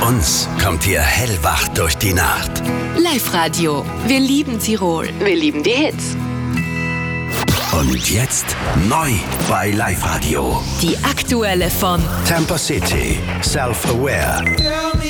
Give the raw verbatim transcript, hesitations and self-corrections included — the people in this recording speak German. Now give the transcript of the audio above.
uns kommt ihr hellwach durch die Nacht. Live-Radio. Wir lieben Tirol. Wir lieben die Hits. Und jetzt neu bei Live-Radio. Die aktuelle von Temper City, Self-Aware.